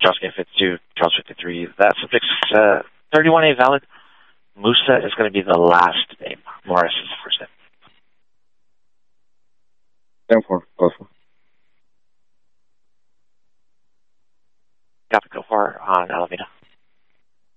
Charles K52, Charles 53. That subject's 31A valid. Musa is going to be the last name. Morris is the first name. 10-4, close 4. Copy, go far on Alameda.